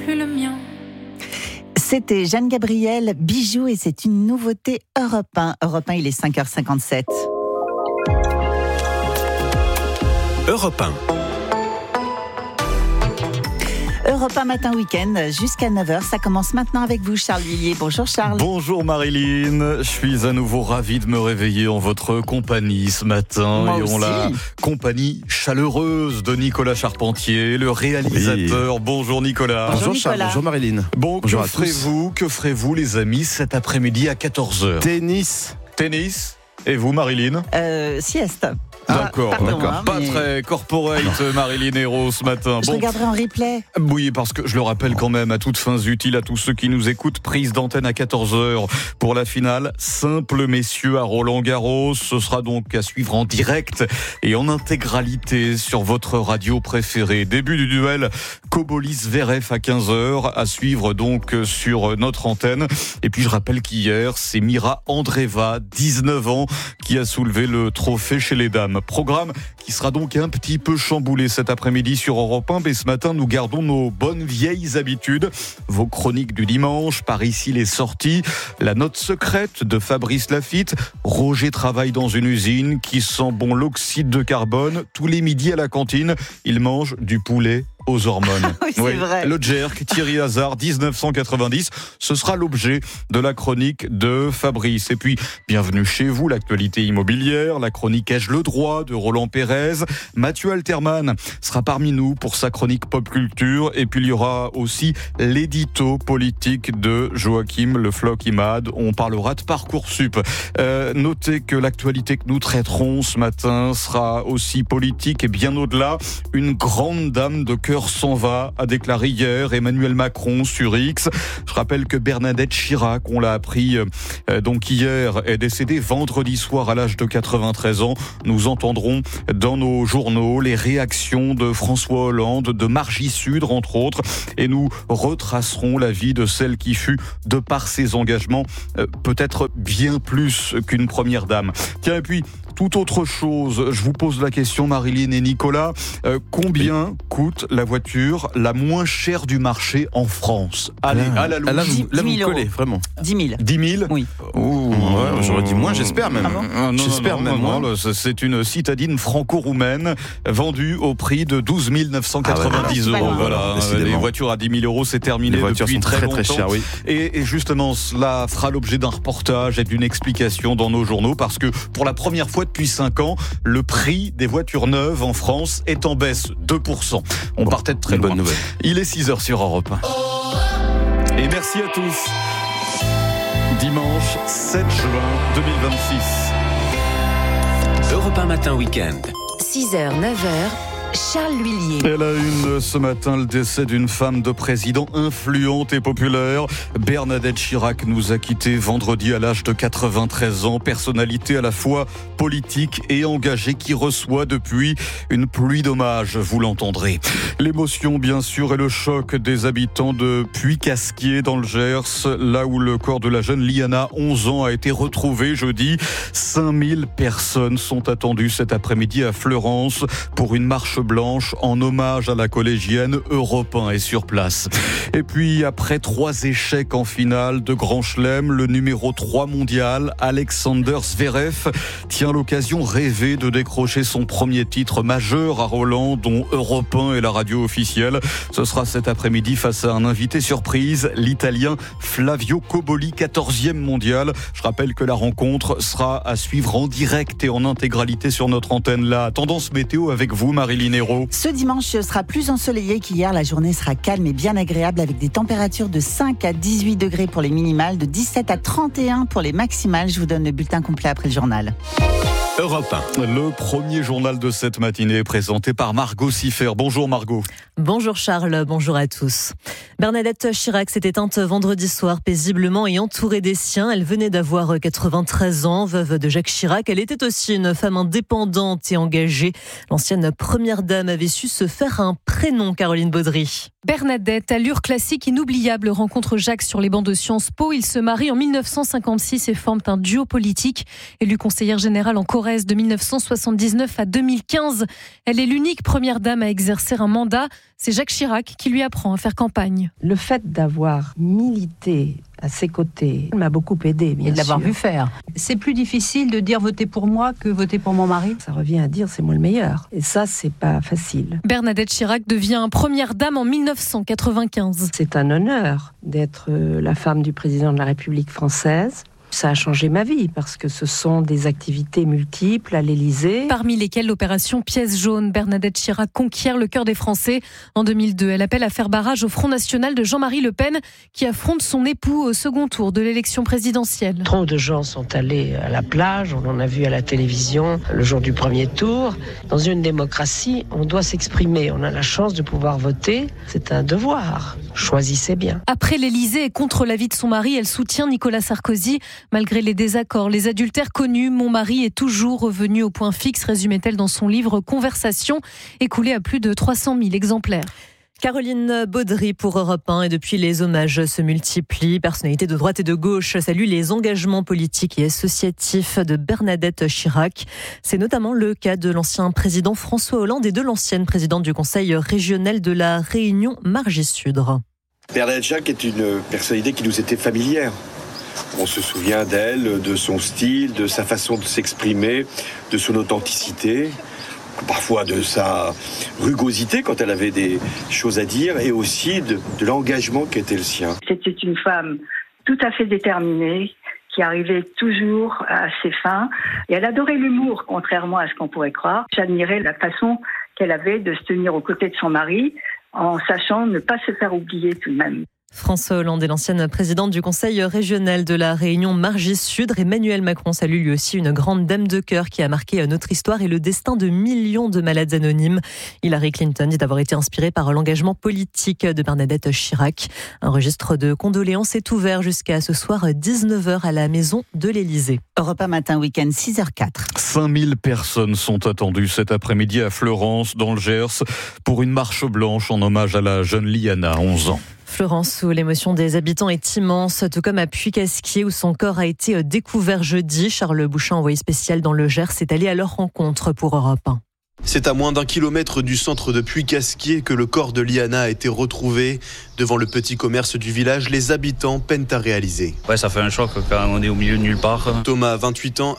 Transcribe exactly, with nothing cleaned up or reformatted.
plus le mien. C'était Jeanne Gabriel, Bijoux, et c'est une nouveauté Europe un. Europe un, il est cinq heures cinquante-sept. Europe un. Europe un matin week-end jusqu'à neuf heures. Ça commence maintenant avec vous, Charles Villiers. Bonjour Charles. Bonjour Marilyn. Je suis à nouveau ravi de me réveiller en votre compagnie ce matin. Moi et aussi. on la compagnie chaleureuse de Nicolas Charpentier, le réalisateur. Oui. Bonjour Nicolas. Bonjour, Bonjour Charles, Nicolas. bonjour Marilyn. Bon, Bonjour que à tous. ferez-vous, que ferez-vous les amis cet après-midi à quatorze heures? Tennis. Tennis. Et vous Marilyn? Euh, sieste. D'accord, pardon, d'accord. hein, Pas mais- très corporate, Marilyn Hérault, ce matin. Je Bon. regarderai en replay. Oui, parce que je le rappelle quand même à toutes fins utiles à tous ceux qui nous écoutent, prise d'antenne à quatorze heures pour la finale Simple Messieurs à Roland-Garros. Ce sera donc à suivre en direct et en intégralité sur votre radio préférée. Début du duel Kobolis-Zverev à quinze heures, à suivre donc sur notre antenne. Et puis je rappelle qu'hier, c'est Mira Andreeva, dix-neuf ans, qui a soulevé le trophée chez les dames. Programme qui sera donc un petit peu chamboulé cet après-midi sur Europe un, mais ce matin nous gardons nos bonnes vieilles habitudes. Vos chroniques du dimanche, par ici les sorties, la note secrète de Fabrice Lafitte, Roger travaille dans une usine qui sent bon l'oxyde de carbone, tous les midis à la cantine, il mange du poulet aux hormones. Oui, c'est vrai. Le jerk, Thierry Hazard, dix-neuf cent quatre-vingt-dix, ce sera l'objet de la chronique de Fabrice. Et puis, bienvenue chez vous, l'actualité immobilière, la chronique Ai-je le droit de Roland Pérez. Mathieu Alterman sera parmi nous pour sa chronique pop culture. Et puis, il y aura aussi l'édito politique de Joachim Le Floch Imad. On parlera de Parcoursup. Euh, notez que l'actualité que nous traiterons ce matin sera aussi politique et bien au-delà. Une grande dame de cœur s'en va, a déclaré hier Emmanuel Macron sur X. Je rappelle que Bernadette Chirac, on l'a appris euh, donc hier, est décédée vendredi soir à l'âge de quatre-vingt-treize ans. Nous entendrons dans nos journaux les réactions de François Hollande, de Margie Sudre entre autres, et nous retracerons la vie de celle qui fut, de par ses engagements, euh, peut-être bien plus qu'une première dame. Tiens, et puis toute autre chose, je vous pose la question, Marilyn et Nicolas, euh, combien coûte la voiture la moins chère du marché en France? Allez, Ah, à la louche. là, vous, là, vous dix mille collez, euros. vraiment. dix mille. dix mille? Oui. Ouh, ouais, j'aurais dit moins, j'espère même. Ah bon Ah, non, J'espère non, même non, moins. non, là, c'est une citadine franco-roumaine vendue au prix de douze mille neuf cent quatre-vingt-dix Ah ouais, euros. voilà. Voilà, Décidément. les voitures à dix mille euros, c'est terminé Les voitures depuis sont très, très longtemps. très chères, oui. Et, et justement, cela fera l'objet d'un reportage et d'une explication dans nos journaux parce que pour la première fois depuis cinq ans, le prix des voitures neuves en France est en baisse deux pour cent. On Bon, partait de très une loin. bonne nouvelle. Il est six heures sur Europe un. Et merci à tous. Dimanche sept juin deux mille vingt-six. Europe un matin week-end. six heures, neuf heures. Charles Villiers. Elle a une ce matin le décès d'une femme de président influente et populaire. Bernadette Chirac nous a quittés vendredi à l'âge de quatre-vingt-treize ans. Personnalité à la fois politique et engagée qui reçoit depuis une pluie d'hommages, vous l'entendrez. L'émotion bien sûr et le choc des habitants de Puy-Casquier dans le Gers, là où le corps de la jeune Liana, onze ans, a été retrouvé jeudi. cinq mille personnes sont attendues cet après-midi à Fleurance pour une marche blanche en hommage à la collégienne. Europe un est sur place. Et puis après trois échecs en finale de Grand Chelem, le numéro trois mondial, Alexander Zverev, tient l'occasion rêvée de décrocher son premier titre majeur à Roland, dont Europe un est la radio officielle. Ce sera cet après-midi face à un invité surprise, l'Italien Flavio Cobolli, quatorzième mondial. Je rappelle que la rencontre sera à suivre en direct et en intégralité sur notre antenne. La tendance météo avec vous, Marilyn Hérault. Ce dimanche sera plus ensoleillé qu'hier. La journée sera calme et bien agréable avec des températures de cinq à dix-huit degrés pour les minimales, de dix-sept à trente et un pour les maximales. Je vous donne le bulletin complet après le journal. Europe un. Le premier journal de cette matinée est présenté par Margot Siffer. Bonjour Margot. Bonjour Charles, bonjour à tous. Bernadette Chirac s'est éteinte vendredi soir paisiblement et entourée des siens. Elle venait d'avoir quatre-vingt-treize ans, veuve de Jacques Chirac. Elle était aussi une femme indépendante et engagée. L'ancienne première dame avait su se faire un prénom, Caroline Baudry. Bernadette, allure classique inoubliable, rencontre Jacques sur les bancs de Sciences Po. Ils se marient en mille neuf cent cinquante-six et forment un duo politique. Élue conseillère générale en Corrèze Forez de mille neuf cent soixante-dix-neuf à deux mille quinze. Elle est l'unique première dame à exercer un mandat. C'est Jacques Chirac qui lui apprend à faire campagne. Le fait d'avoir milité à ses côtés m'a beaucoup aidé, bien sûr. Et de l'avoir vu faire. C'est plus difficile de dire voter pour moi que voter pour mon mari. Ça revient à dire c'est moi le meilleur. Et ça, c'est pas facile. Bernadette Chirac devient première dame en mille neuf cent quatre-vingt-quinze. C'est un honneur d'être la femme du président de la République française. Ça a changé ma vie parce que ce sont des activités multiples à l'Élysée. Parmi lesquelles l'opération Pièce jaune. Bernadette Chirac conquiert le cœur des Français. En deux mille deux, elle appelle à faire barrage au Front National de Jean-Marie Le Pen qui affronte son époux au second tour de l'élection présidentielle. Trop de gens sont allés à la plage, on en a vu à la télévision le jour du premier tour. Dans une démocratie, on doit s'exprimer. On a la chance de pouvoir voter. C'est un devoir. Choisissez bien. Après l'Élysée et contre l'avis de son mari, elle soutient Nicolas Sarkozy. Malgré les désaccords, les adultères connus, mon mari est toujours revenu au point fixe, résumait-elle dans son livre Conversation, écoulé à plus de trois cent mille exemplaires. Caroline Baudry pour Europe un et depuis les hommages se multiplient. Personnalités de droite et de gauche saluent les engagements politiques et associatifs de Bernadette Chirac. C'est notamment le cas de l'ancien président François Hollande et de l'ancienne présidente du conseil régional de la Réunion, Margie Sudre. Bernadette Chirac est une personnalité qui nous était familière. On se souvient d'elle, de son style, de sa façon de s'exprimer, de son authenticité, parfois de sa rugosité quand elle avait des choses à dire et aussi de, de l'engagement qui était le sien. C'était une femme tout à fait déterminée, qui arrivait toujours à ses fins. Et elle adorait l'humour, contrairement à ce qu'on pourrait croire. J'admirais la façon qu'elle avait de se tenir aux côtés de son mari, en sachant ne pas se faire oublier tout de même. François Hollande et l'ancienne présidente du conseil régional de la Réunion, Margie Sudre. Emmanuel Macron salue lui aussi une grande dame de cœur qui a marqué notre histoire et le destin de millions de malades anonymes. Hillary Clinton dit d'avoir été inspirée par l'engagement politique de Bernadette Chirac. Un registre de condoléances est ouvert jusqu'à ce soir dix-neuf heures à la maison de l'Élysée. Europe un matin, week-end, six heures quatre. cinq mille personnes sont attendues cet après-midi à Fleurance, dans le Gers, pour une marche blanche en hommage à la jeune Liana, onze ans. Florence, où l'émotion des habitants est immense, tout comme à Puy-Casquier, où son corps a été découvert jeudi. Charles Bouchin, envoyé spécial dans le Gers, est allé à leur rencontre pour Europe un. C'est à moins d'un kilomètre du centre de Puy-Casquier que le corps de Liana a été retrouvé. Devant le petit commerce du village, les habitants peinent à réaliser. Ouais, ça fait un choc quand on est au milieu de nulle part. Thomas, vingt-huit ans,